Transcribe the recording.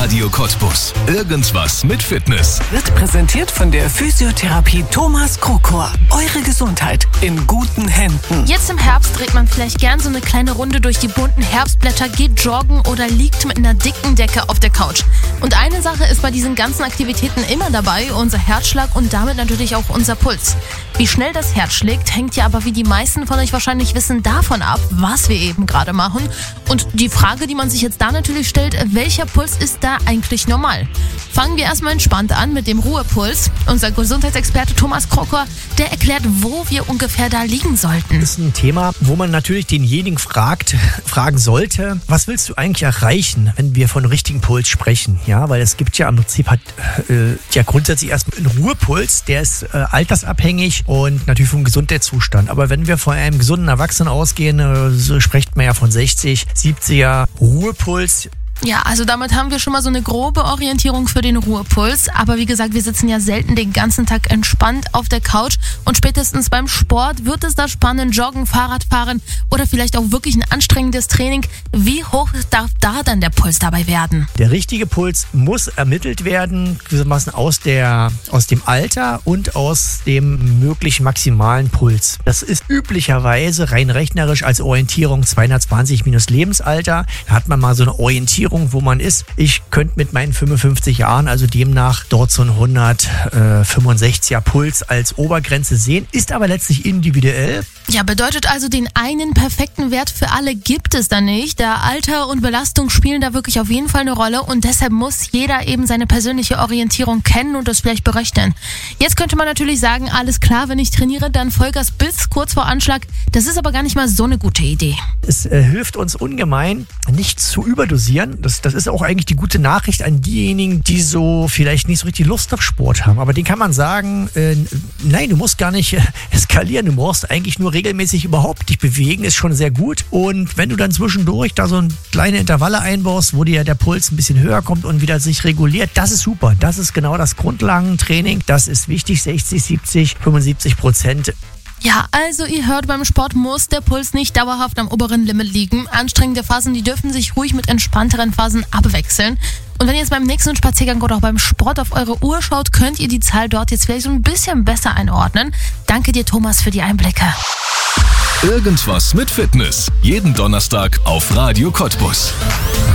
Radio Cottbus. Irgendwas mit Fitness. Wird präsentiert von der Physiotherapie Thomas Krokor. Eure Gesundheit in guten Händen. Jetzt im Herbst dreht man vielleicht gern so eine kleine Runde durch die bunten Herbstblätter, geht joggen oder liegt mit einer dicken Decke auf der Couch. Und eine Sache ist bei diesen ganzen Aktivitäten immer dabei, unser Herzschlag und damit natürlich auch unser Puls. Wie schnell das Herz schlägt, hängt ja aber, wie die meisten von euch wahrscheinlich wissen, davon ab, was wir eben gerade machen. Und die Frage, die man sich jetzt da natürlich stellt, welcher Puls ist da eigentlich normal? Fangen wir erstmal entspannt an mit dem Ruhepuls. Unser Gesundheitsexperte Thomas Krokor, der erklärt, wo wir ungefähr da liegen sollten. Das ist ein Thema, wo man natürlich denjenigen fragen sollte, was willst du eigentlich erreichen, wenn wir von richtigen Puls sprechen? Ja, weil es gibt ja im Prinzip grundsätzlich erstmal einen Ruhepuls, der ist altersabhängig und natürlich vom Gesundheitszustand. Aber wenn wir von einem gesunden Erwachsenen ausgehen, so spricht man ja von 60, 70er Ruhepuls. Ja, also damit haben wir schon mal so eine grobe Orientierung für den Ruhepuls. Aber wie gesagt, wir sitzen ja selten den ganzen Tag entspannt auf der Couch. Und spätestens beim Sport wird es da spannend, Joggen, Fahrradfahren oder vielleicht auch wirklich ein anstrengendes Training. Wie hoch darf da dann der Puls dabei werden? Der richtige Puls muss ermittelt werden, gewissermaßen aus dem Alter und aus dem möglichen maximalen Puls. Das ist üblicherweise rein rechnerisch als Orientierung 220 minus Lebensalter. Da hat man mal so eine Orientierung, wo man ist. Ich könnte mit meinen 55 Jahren, also demnach dort so ein 165er Puls als Obergrenze sehen, ist aber letztlich individuell. Ja, bedeutet also, den einen perfekten Wert für alle gibt es da nicht. Der Alter und Belastung spielen da wirklich auf jeden Fall eine Rolle und deshalb muss jeder eben seine persönliche Orientierung kennen und das vielleicht berechnen. Jetzt könnte man natürlich sagen, alles klar, wenn ich trainiere, dann Vollgas bis kurz vor Anschlag. Das ist aber gar nicht mal so eine gute Idee. Es hilft uns ungemein, nicht zu überdosieren. Das ist auch eigentlich die gute Nachricht an diejenigen, die so vielleicht nicht so richtig Lust auf Sport haben. Aber denen kann man sagen, nein, du musst gar nicht eskalieren. Du brauchst eigentlich nur regelmäßig überhaupt dich bewegen, ist schon sehr gut. Und wenn du dann zwischendurch da so kleine Intervalle einbaust, wo dir der Puls ein bisschen höher kommt und wieder sich reguliert, das ist super. Das ist genau das Grundlagentraining. Das ist wichtig, 60, 70, 75%. Ja, also ihr hört, beim Sport muss der Puls nicht dauerhaft am oberen Limit liegen. Anstrengende Phasen, die dürfen sich ruhig mit entspannteren Phasen abwechseln. Und wenn ihr jetzt beim nächsten Spaziergang oder auch beim Sport auf eure Uhr schaut, könnt ihr die Zahl dort jetzt vielleicht so ein bisschen besser einordnen. Danke dir, Thomas, für die Einblicke. Irgendwas mit Fitness. Jeden Donnerstag auf Radio Cottbus.